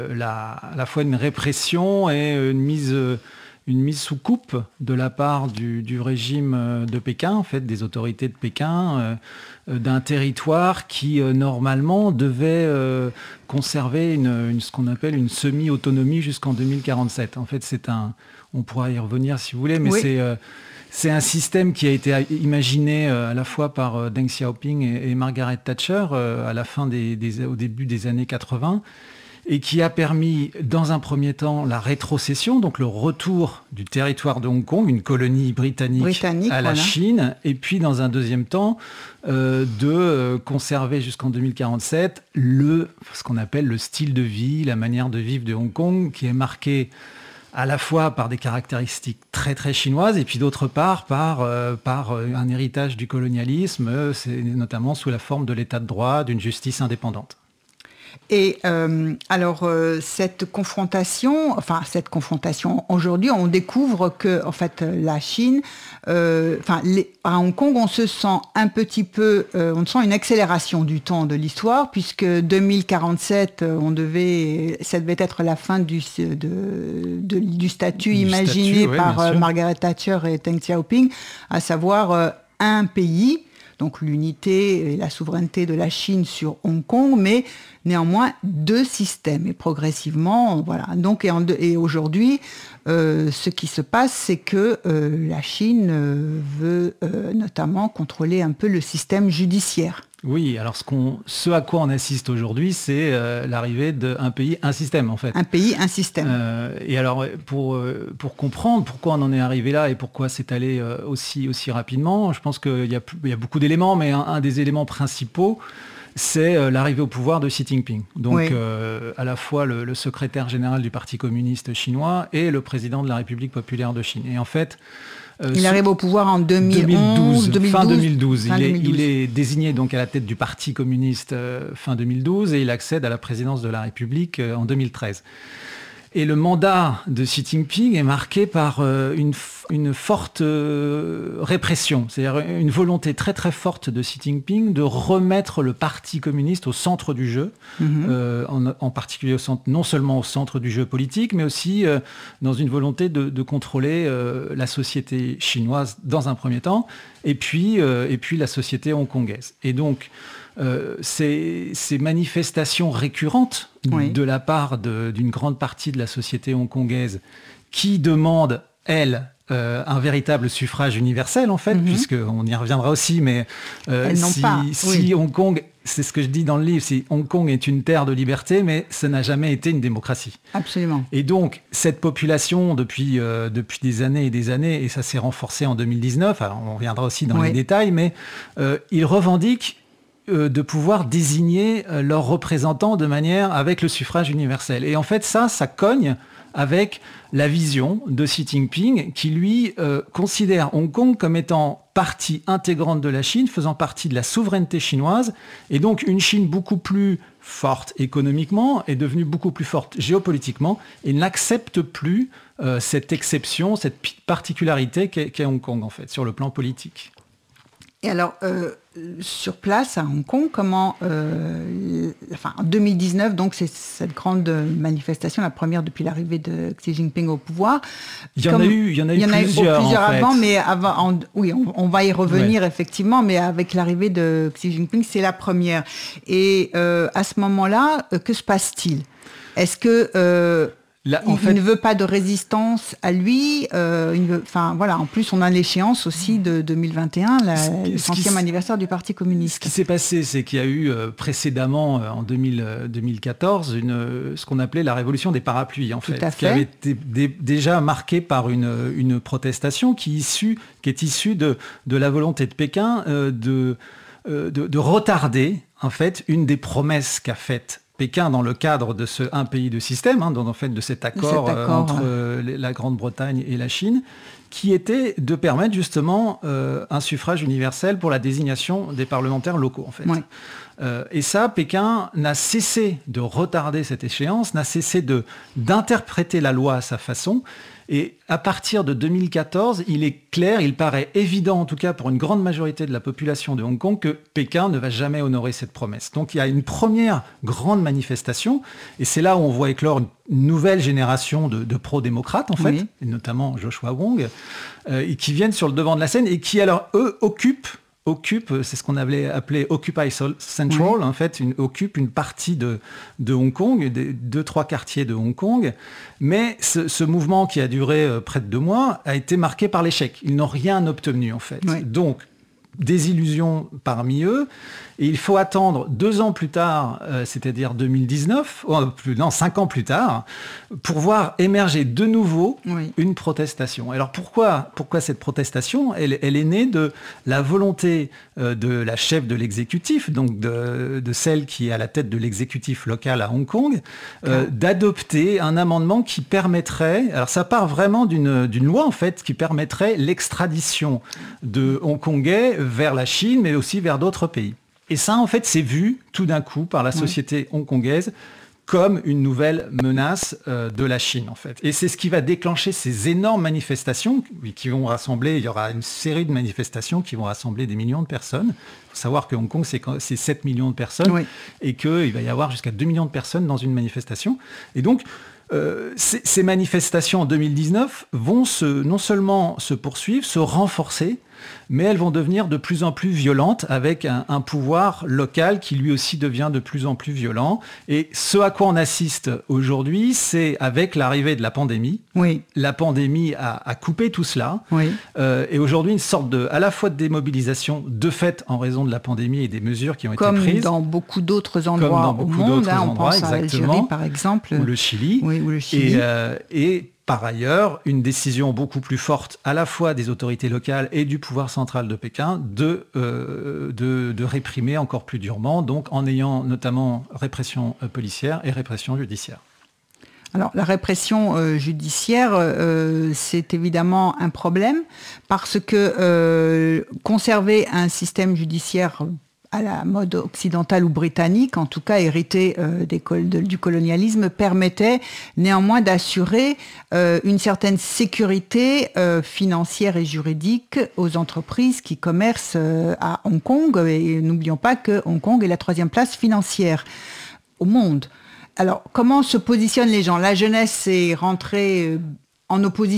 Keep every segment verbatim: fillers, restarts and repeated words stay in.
la, à la fois une répression et une mise, une mise sous coupe de la part du, du régime de Pékin, en fait, des autorités de Pékin, euh, d'un territoire qui, euh, normalement, devait euh, conserver une, une, ce qu'on appelle une semi-autonomie jusqu'en deux mille quarante-sept. En fait, c'est un... On pourra y revenir si vous voulez, mais oui. c'est... Euh, C'est un système qui a été imaginé à la fois par Deng Xiaoping et, et Margaret Thatcher euh, à la fin des, des, au début des années quatre-vingts et qui a permis, dans un premier temps, la rétrocession, donc le retour du territoire de Hong Kong, une colonie britannique, britannique à la voilà. Chine, et puis dans un deuxième temps, euh, de euh, conserver jusqu'en deux mille quarante-sept le, ce qu'on appelle le style de vie, la manière de vivre de Hong Kong, qui est marqué à la fois par des caractéristiques très très chinoises et puis d'autre part par, euh, par un héritage du colonialisme, euh, c'est notamment sous la forme de l'état de droit, d'une justice indépendante. Et euh, alors euh, cette confrontation, enfin cette confrontation, aujourd'hui on découvre que en fait la Chine, euh, enfin les, à Hong Kong on se sent un petit peu, euh, on sent une accélération du temps de l'histoire puisque deux mille quarante-sept on devait, ça devait être la fin du de, de, du statut du imaginé statut, par ouais, Margaret Thatcher et Deng Xiaoping, à savoir euh, un pays. Donc l'unité et la souveraineté de la Chine sur Hong Kong, mais néanmoins deux systèmes. Et progressivement, voilà. Donc, et, en, et aujourd'hui, euh, ce qui se passe, c'est que euh, la Chine euh, veut euh, notamment contrôler un peu le système judiciaire. Oui, alors ce, qu'on, ce à quoi on assiste aujourd'hui, c'est euh, l'arrivée d'un pays, un système en fait. Un pays, un système. Euh, et alors pour, euh, pour comprendre pourquoi on en est arrivé là et pourquoi c'est allé euh, aussi, aussi rapidement, je pense qu'il y a, il y a beaucoup d'éléments, mais un, un des éléments principaux, c'est euh, l'arrivée au pouvoir de Xi Jinping. Donc oui. euh, à la fois le, le secrétaire général du Parti communiste chinois et le président de la République populaire de Chine. Et en fait, Euh, il arrive au pouvoir en deux mille onze, deux mille douze, fin deux mille douze. Fin il, deux mille douze. Est, il est désigné donc à la tête du Parti communiste euh, fin deux mille douze et il accède à la présidence de la République euh, en deux mille treize. Et le mandat de Xi Jinping est marqué par euh, une, une forte euh, répression, c'est-à-dire une volonté très très forte de Xi Jinping de remettre le Parti communiste au centre du jeu, mm-hmm. euh, en, en particulier au centre, non seulement au centre du jeu politique, mais aussi euh, dans une volonté de, de contrôler euh, la société chinoise dans un premier temps, et puis, euh, et puis la société hongkongaise. Et donc, Euh, ces, ces manifestations récurrentes oui. de la part de, d'une grande partie de la société hongkongaise qui demande, elle, euh, un véritable suffrage universel, en fait, mm-hmm. puisqu'on y reviendra aussi, mais euh, si, pas. si oui. Hong Kong, c'est ce que je dis dans le livre, si Hong Kong est une terre de liberté, mais ça n'a jamais été une démocratie. Absolument. Et donc, cette population, depuis, euh, depuis des années et des années, et ça s'est renforcé en deux mille dix-neuf, alors on reviendra aussi dans oui. les détails, mais euh, ils revendiquent de pouvoir désigner leurs représentants de manière avec le suffrage universel. Et en fait, ça, ça cogne avec la vision de Xi Jinping qui, lui, euh, considère Hong Kong comme étant partie intégrante de la Chine, faisant partie de la souveraineté chinoise, et donc une Chine beaucoup plus forte économiquement est devenue beaucoup plus forte géopolitiquement et n'accepte plus euh, cette exception, cette particularité qu'est, qu'est Hong Kong, en fait, sur le plan politique. Et alors, euh, sur place, à Hong Kong, comment... Euh, enfin, en deux mille dix-neuf, donc, c'est cette grande manifestation, la première depuis l'arrivée de Xi Jinping au pouvoir. Il y en Comme, a eu, il y en a eu, il y en plusieurs, a eu plusieurs en avant, fait. mais avant... En, oui, on, on va y revenir, ouais. effectivement, mais avec l'arrivée de Xi Jinping, c'est la première. Et euh, à ce moment-là, euh, que se passe-t-il ? Est-ce que... Euh, Là, en il fait, ne veut pas de résistance à lui. Euh, il veut, enfin, voilà. En plus, on a l'échéance aussi de deux mille vingt et un, la, le centième anniversaire du Parti communiste. Ce qui s'est passé, c'est qu'il y a eu euh, précédemment, euh, en deux mille, euh, deux mille quatorze, une, euh, ce qu'on appelait la révolution des parapluies, en Tout fait, à fait, qui avait été dé- déjà marquée par une, une protestation qui, issue, qui est issue de, de la volonté de Pékin euh, de, euh, de, de retarder, en fait, une des promesses qu'a faite Pékin dans le cadre de ce un pays de système, hein, dans, en fait, de cet accord, cet accord euh, entre euh, la Grande-Bretagne et la Chine, qui était de permettre justement euh, un suffrage universel pour la désignation des parlementaires locaux, en fait. Ouais. Euh, et ça, Pékin n'a cessé de retarder cette échéance, n'a cessé de, d'interpréter la loi à sa façon. Et à partir de deux mille quatorze, il est clair, il paraît évident, en tout cas pour une grande majorité de la population de Hong Kong, que Pékin ne va jamais honorer cette promesse. Donc il y a une première grande manifestation, et c'est là où on voit éclore une nouvelle génération de, de pro-démocrates, en fait, oui. et notamment Joshua Wong, euh, et qui viennent sur le devant de la scène, et qui alors, eux, occupent occupe, c'est ce qu'on avait appelé Occupy Central, oui. en fait, une, occupe une partie de, de Hong Kong, des deux, trois quartiers de Hong Kong. Mais ce, ce mouvement qui a duré euh, près de deux mois a été marqué par l'échec. Ils n'ont rien obtenu, en fait. Oui. Donc, désillusion parmi eux. Et il faut attendre deux ans plus tard, euh, c'est-à-dire deux mille dix-neuf, oh, plus, non, cinq ans plus tard, pour voir émerger de nouveau oui. une protestation. Alors pourquoi, pourquoi cette protestation ? elle, elle est née de la volonté euh, de la chef de l'exécutif, donc de, de celle qui est à la tête de l'exécutif local à Hong Kong, euh, okay. d'adopter un amendement qui permettrait, alors ça part vraiment d'une, d'une loi en fait, qui permettrait l'extradition de Hongkongais vers la Chine, mais aussi vers d'autres pays. Et ça, en fait, c'est vu tout d'un coup par la société oui. hongkongaise comme une nouvelle menace euh, de la Chine, en fait. Et c'est ce qui va déclencher ces énormes manifestations qui vont rassembler, il y aura une série de manifestations qui vont rassembler des millions de personnes. Il faut savoir que Hong Kong, c'est, c'est sept millions de personnes oui. et qu'il va y avoir jusqu'à deux millions de personnes dans une manifestation. Et donc, Euh, ces, ces manifestations en deux mille dix-neuf vont se, non seulement se poursuivre, se renforcer, mais elles vont devenir de plus en plus violentes avec un, un pouvoir local qui lui aussi devient de plus en plus violent. Et ce à quoi on assiste aujourd'hui, c'est avec l'arrivée de la pandémie. Oui. La pandémie a, a coupé tout cela. Oui. Euh, et aujourd'hui, une sorte de, à la fois de démobilisation de fait en raison de la pandémie et des mesures qui ont Comme été prises. Comme dans beaucoup d'autres endroits Comme dans beaucoup au monde. D'autres hein, endroits, on pense à Algérie, par exemple. Ou le Chili. Oui, ou le Chili. Et, euh, et par ailleurs, une décision beaucoup plus forte à la fois des autorités locales et du pouvoir central de Pékin de, euh, de, de réprimer encore plus durement, donc en ayant notamment répression policière et répression judiciaire. Alors la répression euh, judiciaire, euh, c'est évidemment un problème parce que euh, conserver un système judiciaire à la mode occidentale ou britannique, en tout cas hérité euh, des col- de, du colonialisme, permettait néanmoins d'assurer euh, une certaine sécurité euh, financière et juridique aux entreprises qui commercent euh, à Hong Kong. Et n'oublions pas que Hong Kong est la troisième place financière au monde. Alors, comment se positionnent les gens ? La jeunesse est rentrée euh, en opposition ?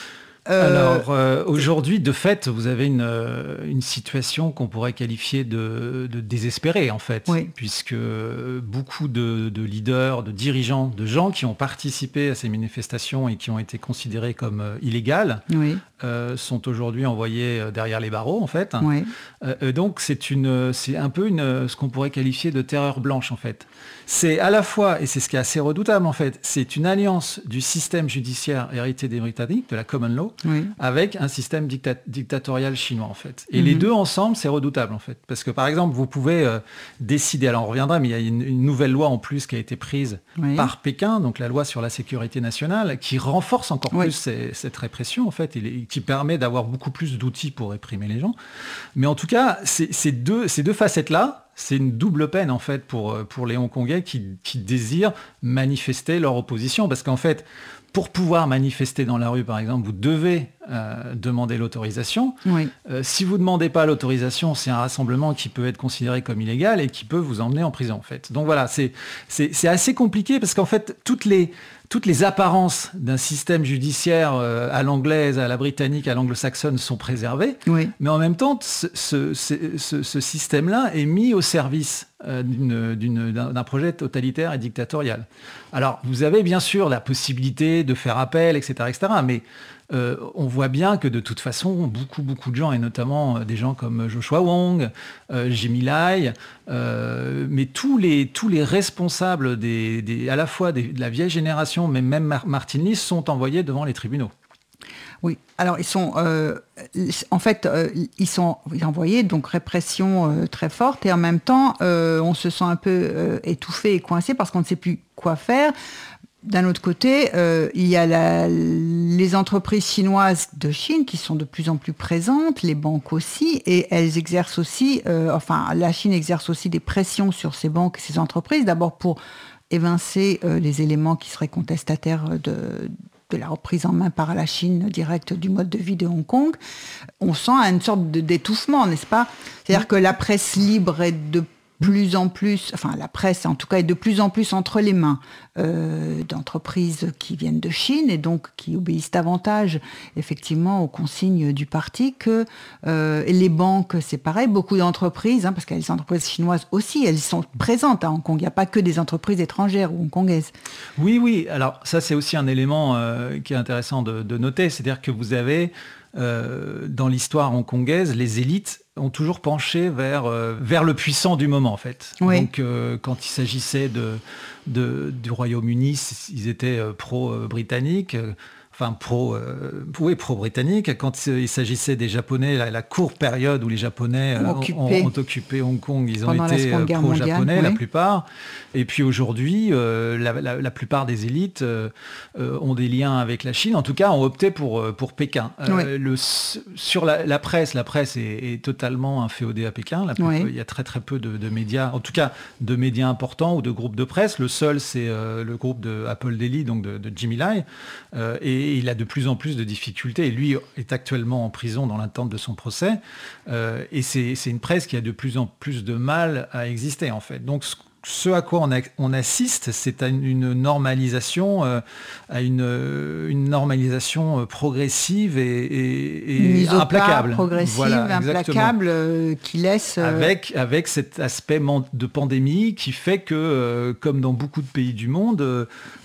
Euh, Alors euh, aujourd'hui, de fait, vous avez une, euh, une situation qu'on pourrait qualifier de, de désespérée en fait, oui. puisque beaucoup de, de leaders, de dirigeants, de gens qui ont participé à ces manifestations et qui ont été considérés comme euh, illégales, oui. euh, sont aujourd'hui envoyés derrière les barreaux en fait. Oui. Euh, donc c'est une, c'est un peu une, ce qu'on pourrait qualifier de terreur blanche en fait. C'est à la fois, et c'est ce qui est assez redoutable en fait, c'est une alliance du système judiciaire hérité des Britanniques, de la common law, oui. avec un système dicta- dictatorial chinois en fait. Et mm-hmm. les deux ensemble, c'est redoutable en fait. Parce que par exemple, vous pouvez euh, décider, alors on reviendra, mais il y a une, une nouvelle loi en plus qui a été prise oui. par Pékin, donc la loi sur la sécurité nationale, qui renforce encore oui. plus ces, cette répression en fait, et qui permet d'avoir beaucoup plus d'outils pour réprimer les gens. Mais en tout cas, c'est, c'est deux, ces deux facettes-là, c'est une double peine en fait pour, pour les Hongkongais qui, qui désirent manifester leur opposition. Parce qu'en fait, pour pouvoir manifester dans la rue, par exemple, vous devez euh, demander l'autorisation. Oui. Euh, si vous ne demandez pas l'autorisation, c'est un rassemblement qui peut être considéré comme illégal et qui peut vous emmener en prison en fait. Donc voilà, c'est, c'est, c'est assez compliqué parce qu'en fait, toutes les... Toutes les apparences d'un système judiciaire euh, à l'anglaise, à la britannique, à l'anglo-saxonne sont préservées, oui. mais en même temps, ce, ce, ce, ce système-là est mis au service euh, d'une, d'une, d'un, d'un projet totalitaire et dictatorial. Alors, vous avez bien sûr la possibilité de faire appel, et cetera, et cetera, mais euh, on voit bien que de toute façon, beaucoup, beaucoup de gens, et notamment des gens comme Joshua Wong, euh, Jimmy Lai, euh, mais tous les, tous les responsables des, des, à la fois des, de la vieille génération, mais même Mar- Martin Lee, sont envoyés devant les tribunaux. Oui, alors ils sont, euh, en fait, euh, ils sont envoyés, donc répression euh, très forte, et en même temps, euh, on se sent un peu euh, étouffé et coincé parce qu'on ne sait plus quoi faire. d'un autre côté, euh, il y a la, les entreprises chinoises de Chine qui sont de plus en plus présentes, les banques aussi, et elles exercent aussi, euh, enfin, la Chine exerce aussi des pressions sur ces banques et ces entreprises, d'abord pour évincer euh, les éléments qui seraient contestataires de, de la reprise en main par la Chine directe du mode de vie de Hong Kong. On sent une sorte de, d'étouffement, n'est-ce pas ? C'est-à-dire que la presse libre est de plus en plus, enfin la presse en tout cas est de plus en plus entre les mains euh, d'entreprises qui viennent de Chine et donc qui obéissent davantage effectivement aux consignes du parti que euh, et les banques, c'est pareil, beaucoup d'entreprises, hein, parce qu'il y a les entreprises chinoises aussi, elles sont présentes à Hong Kong, il n'y a pas que des entreprises étrangères ou hongkongaises. Oui, oui, alors ça c'est aussi un élément euh, qui est intéressant de, de noter, c'est-à-dire que vous avez euh, dans l'histoire hongkongaise, les élites ont toujours penché vers, euh, vers le puissant du moment, en fait. Oui. Donc, euh, quand il s'agissait de, de, du Royaume-Uni, ils étaient euh, pro-britanniques, euh, enfin pro, euh, oui, pro-britanniques. Quand il s'agissait des Japonais, la, la courte période où les Japonais euh, ont, ont, ont occupé Hong Kong, ils ont pendant été euh, pro-japonais, mondiale, la oui. plupart. Et puis aujourd'hui, euh, la, la, la plupart des élites euh, euh, ont des liens avec la Chine, en tout cas ont opté pour, pour Pékin. Euh, oui. le, sur la, la presse, la presse est, est totalement inféodée à Pékin. La, oui. Il y a très très peu de, de médias, en tout cas de médias importants ou de groupes de presse. Le seul, c'est euh, le groupe de Apple Daily, donc de, de Jimmy Lai. Euh, et il a de plus en plus de difficultés. Et lui est actuellement en prison dans l'attente de son procès. Euh, et c'est, c'est une presse qui a de plus en plus de mal à exister, en fait. Donc, ce, ce à quoi on, a, on assiste, c'est à une normalisation, euh, à une, une normalisation progressive et, et, et implacable. Progressive, voilà, implacable, euh, qui laisse... Euh... Avec, avec cet aspect de pandémie qui fait que, euh, comme dans beaucoup de pays du monde, euh,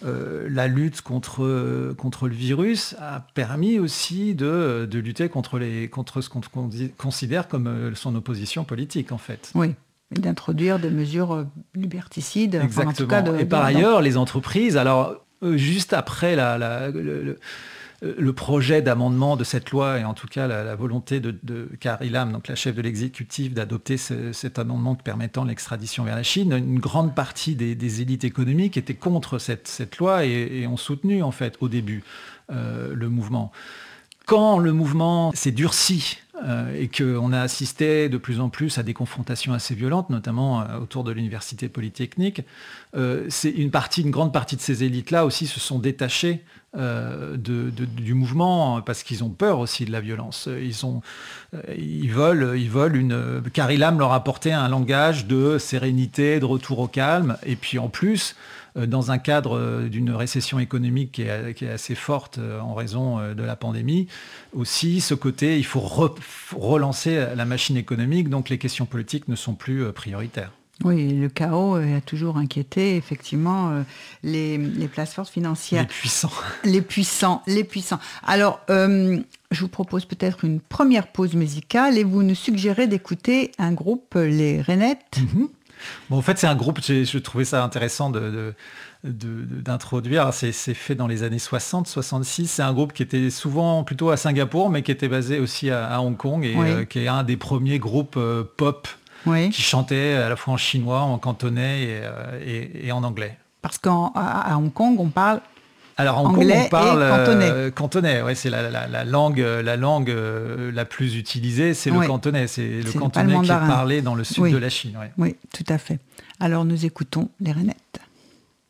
la lutte contre, euh, contre le virus a permis aussi de, de lutter contre, les, contre ce qu'on considère comme son opposition politique, en fait. Oui. Et d'introduire des mesures liberticides. Exactement. Enfin, en tout cas de, et par de, ailleurs, de... les entreprises, alors euh, juste après la, la, le, le, le projet d'amendement de cette loi, et en tout cas la, la volonté de, de Carrie Lam, donc la chef de l'exécutif, d'adopter ce, cet amendement permettant l'extradition vers la Chine, une grande partie des, des élites économiques étaient contre cette, cette loi et, et ont soutenu en fait au début euh, le mouvement. Quand le mouvement s'est durci euh, et qu'on a assisté de plus en plus à des confrontations assez violentes, notamment euh, autour de l'université polytechnique, euh, c'est une partie, une grande partie de ces élites-là aussi se sont détachées euh, de, de, du mouvement parce qu'ils ont peur aussi de la violence. Ils, ont, euh, ils veulent, ils veulent une. Carrie Lam leur a apporté un langage de sérénité, de retour au calme, et puis en plus. Dans un cadre d'une récession économique qui est, qui est assez forte en raison de la pandémie, aussi ce côté, il faut re, relancer la machine économique, donc les questions politiques ne sont plus prioritaires. Oui, le chaos a toujours inquiété effectivement les, les places fortes financières. Les puissants. Les puissants, les puissants. Alors, euh, je vous propose peut-être une première pause musicale et vous nous suggérez d'écouter un groupe, les Rainettes. Mm-hmm. Bon, en fait, c'est un groupe, j'ai, je trouvais ça intéressant de, de, de, de, d'introduire. C'est, c'est fait dans les années soixante soixante-six. C'est un groupe qui était souvent plutôt à Singapour, mais qui était basé aussi à, à Hong Kong et oui. euh, qui est un des premiers groupes euh, pop oui. qui chantait à la fois en chinois, en cantonais et, euh, et, et en anglais. Parce qu'à à Hong Kong, on parle... Alors en anglais Kong, on parle et cantonais. Euh, cantonais, ouais, c'est la, la, la langue, la langue euh, la plus utilisée, c'est oui. le cantonais, c'est le c'est cantonais le qui est parlé dans le sud oui. de la Chine. Ouais. Oui, tout à fait. Alors nous écoutons les Rainettes.